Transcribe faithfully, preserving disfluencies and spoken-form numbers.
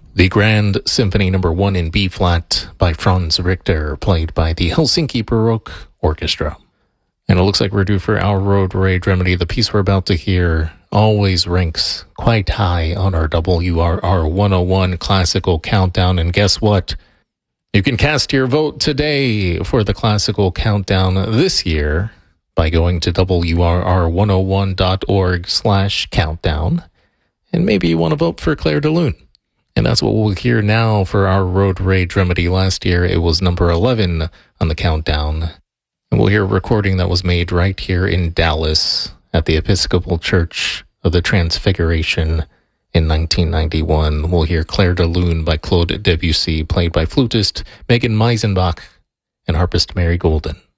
The Grand Symphony Number One in B-flat by Franz Richter, played by the Helsinki Baroque Orchestra. And it looks like we're due for our Road Rage Remedy. The piece we're about to hear always ranks quite high on our W R R one oh one Classical Countdown. And guess what? You can cast your vote today for the Classical Countdown this year by going to W R R one oh one dot org slash countdown. And maybe you want to vote for Claire de Lune. And that's what we'll hear now for our Road Rage Remedy. Last year, it was number eleven on the countdown. And we'll hear a recording that was made right here in Dallas at the Episcopal Church of the Transfiguration in nineteen ninety-one. We'll hear Claire de Lune by Claude Debussy, played by flutist Megan Meisenbach and harpist Mary Golden.